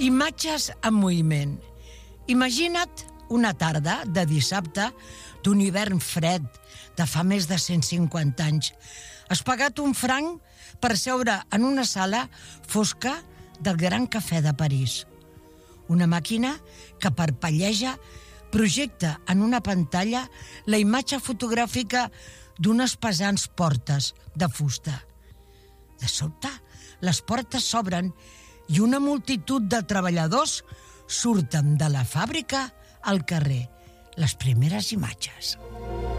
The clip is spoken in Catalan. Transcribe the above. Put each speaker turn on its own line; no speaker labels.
Imatges en moviment. Imagina't una tarda de dissabte d'un hivern fred de fa més de 150 anys. Has pagat un franc per seure en una sala fosca del Gran Cafè de París. Una màquina que parpelleja projecta en una pantalla la imatge fotogràfica d'unes pesants portes de fusta. De sobte, les portes s'obren i una multitud de treballadors surten de la fàbrica al carrer. Les primeres imatges.